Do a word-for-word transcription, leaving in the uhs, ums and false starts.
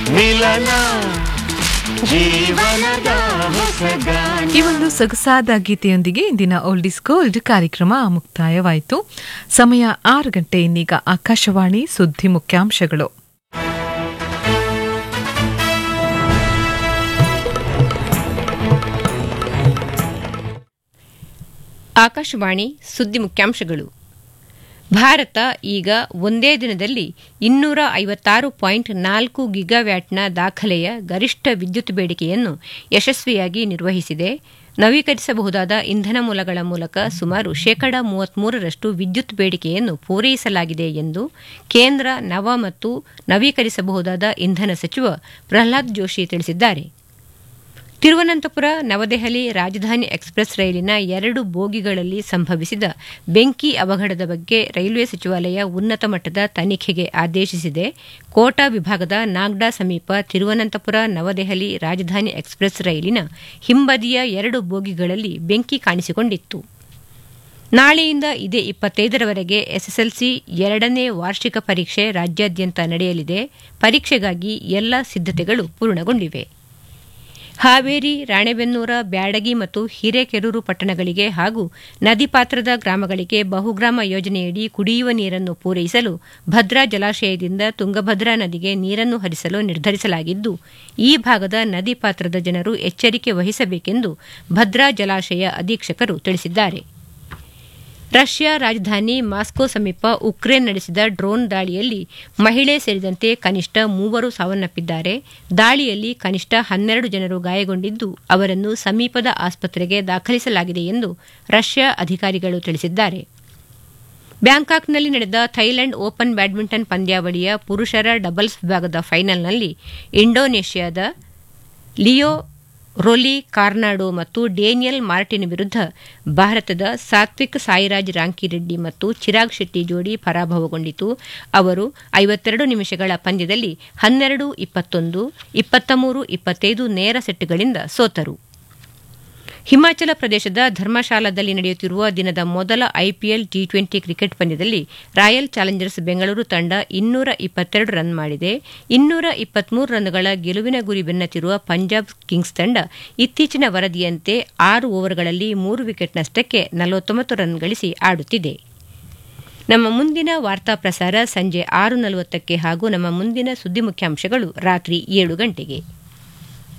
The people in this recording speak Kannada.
ಮಿಲನ ಜೀವನದ ಹೊಸಗಾನ. ಈ ಒಂದು ಸೊಗಸಾದ ಗೀತೆಯೊಂದಿಗೆ ಇಂದಿನ ಓಲ್ಡ್ ಇಸ್ ಗೋಲ್ಡ್ ಕಾರ್ಯಕ್ರಮ ಮುಕ್ತಾಯವಾಯಿತು. ಸಮಯ ಆರು ಗಂಟೆ. ಇನ್ನೀಗ ಆಕಾಶವಾಣಿ ಸುದ್ದಿ ಮುಖ್ಯಾಂಶಗಳು. ಆಕಾಶವಾಣಿ ಸುದ್ದಿ ಮುಖ್ಯಾಂಶಗಳು. ಭಾರತ ಈಗ ಒಂದೇ ದಿನದಲ್ಲಿ ಇನ್ನೂರ ಐವತ್ತಾರು ಪಾಯಿಂಟ್ ನಾಲ್ಕು ಗಿಗಾವ್ಯಾಟ್ನ ದಾಖಲೆಯ ಗರಿಷ್ಠ ವಿದ್ಯುತ್ ಬೇಡಿಕೆಯನ್ನು ಯಶಸ್ವಿಯಾಗಿ ನಿರ್ವಹಿಸಿದೆ. ನವೀಕರಿಸಬಹುದಾದ ಇಂಧನ ಮೂಲಗಳ ಮೂಲಕ ಸುಮಾರು ಶೇಕಡ ಮೂವತ್ಮೂರರಷ್ಟು ವಿದ್ಯುತ್ ಬೇಡಿಕೆಯನ್ನು ಪೂರೈಸಲಾಗಿದೆ ಎಂದು ಕೇಂದ್ರ ನವ ಮತ್ತು ನವೀಕರಿಸಬಹುದಾದ ಇಂಧನ ಸಚಿವ ಪ್ರಹ್ಲಾದ್ ಜೋಶಿ ತಿಳಿಸಿದ್ದಾರೆ. ತಿರುವನಂತಪುರ ನವದೆಹಲಿ ರಾಜಧಾನಿ ಎಕ್ಸ್ಪ್ರೆಸ್ ರೈಲಿನ ಎರಡು ಬೋಗಿಗಳಲ್ಲಿ ಸಂಭವಿಸಿದ ಬೆಂಕಿ ಅವಘಡದ ಬಗ್ಗೆ ರೈಲ್ವೆ ಸಚಿವಾಲಯ ಉನ್ನತ ಮಟ್ಟದ ತನಿಖೆಗೆ ಆದೇಶಿಸಿದೆ. ಕೋಟಾ ವಿಭಾಗದ ನಾಗ್ಡಾ ಸಮೀಪ ತಿರುವನಂತಪುರ ನವದೆಹಲಿ ರಾಜಧಾನಿ ಎಕ್ಸ್ಪ್ರೆಸ್ ರೈಲಿನ ಹಿಂಬದಿಯ ಎರಡು ಬೋಗಿಗಳಲ್ಲಿ ಬೆಂಕಿ ಕಾಣಿಸಿಕೊಂಡಿತ್ತು. ನಾಳೆಯಿಂದ ಇದೇ ಇಪ್ಪತ್ತೈದರವರೆಗೆ ಎಸ್ಎಸ್ಎಲ್ಸಿ ಎರಡನೇ ವಾರ್ಷಿಕ ಪರೀಕ್ಷೆ ರಾಜ್ಯಾದ್ಯಂತ ನಡೆಯಲಿದೆ. ಪರೀಕ್ಷೆಗಾಗಿ ಎಲ್ಲ ಸಿದ್ಧತೆಗಳು ಪೂರ್ಣಗೊಂಡಿವೆ. ಹಾವೇರಿ, ರಾಣೆಬೆನ್ನೂರ, ಬ್ಯಾಡಗಿ ಮತ್ತು ಹಿರೇಕೆರೂರು ಪಟ್ಟಣಗಳಿಗೆ ಹಾಗೂ ನದಿ ಪಾತ್ರದ ಗ್ರಾಮಗಳಿಗೆ ಬಹುಗ್ರಾಮ ಯೋಜನೆಯಡಿ ಕುಡಿಯುವ ನೀರನ್ನು ಪೂರೈಸಲು ಭದ್ರಾ ಜಲಾಶಯದಿಂದ ತುಂಗಭದ್ರಾ ನದಿಗೆ ನೀರನ್ನು ಹರಿಸಲು ನಿರ್ಧರಿಸಲಾಗಿದ್ದು, ಈ ಭಾಗದ ನದಿ ಪಾತ್ರದ ಜನರು ಎಚ್ಚರಿಕೆ ವಹಿಸಬೇಕೆಂದು ಭದ್ರಾ ಜಲಾಶಯ ಅಧೀಕ್ಷಕರು ತಿಳಿಸಿದ್ದಾರೆ. ರಷ್ಯಾ ರಾಜಧಾನಿ ಮಾಸ್ಕೋ ಸಮೀಪ ಉಕ್ರೇನ್ ನಡೆಸಿದ ಡ್ರೋನ್ ದಾಳಿಯಲ್ಲಿ ಮಹಿಳೆ ಸೇರಿದಂತೆ ಕನಿಷ್ಠ ಮೂವರು ಸಾವನ್ನಪ್ಪಿದ್ದಾರೆ. ದಾಳಿಯಲ್ಲಿ ಕನಿಷ್ಠ ಹನ್ನೆರಡು ಜನರು ಗಾಯಗೊಂಡಿದ್ದು, ಅವರನ್ನು ಸಮೀಪದ ಆಸ್ಪತ್ರೆಗೆ ದಾಖಲಿಸಲಾಗಿದೆ ಎಂದು ರಷ್ಯಾ ಅಧಿಕಾರಿಗಳು ತಿಳಿಸಿದ್ದಾರೆ. ಬ್ಯಾಂಕಾಕ್ನಲ್ಲಿ ನಡೆದ ಥೈಲ್ಯಾಂಡ್ ಓಪನ್ ಬ್ಯಾಡ್ಮಿಂಟನ್ ಪಂದ್ಯಾವಳಿಯ ಪುರುಷರ ಡಬಲ್ಸ್ ವಿಭಾಗದ ಫೈನಲ್ನಲ್ಲಿ ಇಂಡೋನೇಷ್ಯಾದ ಲಿಯೋ ರೊಲಿ ಕಾರ್ನಾಡೋ ಮತ್ತು ಡೇನಿಯಲ್ ಮಾರ್ಟಿನ್ ವಿರುದ್ಧ ಭಾರತದ ಸಾತ್ವಿಕ್ ಸಾಯಿರಾಜ್ ರಾಂಕಿರೆಡ್ಡಿ ಮತ್ತು ಚಿರಾಗ್ ಶೆಟ್ಟಿ ಜೋಡಿ ಪರಾಭವಗೊಂಡಿತು. ಅವರು ಐವತ್ತೆರಡು ನಿಮಿಷಗಳ ಪಂದ್ಯದಲ್ಲಿ ಹನ್ನೆರಡು ಇಪ್ಪತ್ತೊಂದು, ಇಪ್ಪತ್ತಮೂರು ಇಪ್ಪತ್ತೈದು ನೇರ ಸೆಟ್ಗಳಿಂದ ಸೋತರು. ಹಿಮಾಚಲ ಪ್ರದೇಶದ ಧರ್ಮಶಾಲಾದಲ್ಲಿ ನಡೆಯುತ್ತಿರುವ ದಿನದ ಮೊದಲ ಐಪಿಎಲ್ ಟಿ ಟ್ವೆಂಟಿ ಕ್ರಿಕೆಟ್ ಪಂದ್ಯದಲ್ಲಿ ರಾಯಲ್ ಚಾಲೆಂಜರ್ಸ್ ಬೆಂಗಳೂರು ತಂಡ ಇನ್ನೂರ ಇಪ್ಪತ್ತೆರಡು ರನ್ ಮಾಡಿದೆ. ಇನ್ನೂರ ಇಪ್ಪತ್ಮೂರು ರನ್ಗಳ ಗೆಲುವಿನ ಗುರಿ ಬೆನ್ನತ್ತಿರುವ ಪಂಜಾಬ್ ಕಿಂಗ್ಸ್ ತಂಡ ಇತ್ತೀಚಿನ ವರದಿಯಂತೆ ಆರು ಓವರ್ಗಳಲ್ಲಿ ಮೂರು ವಿಕೆಟ್ ನಷ್ಟಕ್ಕೆ ನಲವತ್ತೊಂಬತ್ತು ರನ್ ಗಳಿಸಿ ಆಡುತ್ತಿದೆ. ನಮ್ಮ ಮುಂದಿನ ವಾರ್ತಾ ಪ್ರಸಾರ ಸಂಜೆ ಆರು ನಲವತ್ತಕ್ಕೆ ಹಾಗೂ ನಮ್ಮ ಮುಂದಿನ ಸುದ್ದಿ ಮುಖ್ಯಾಂಶಗಳು ರಾತ್ರಿ ಏಳು ಗಂಟೆಗೆ.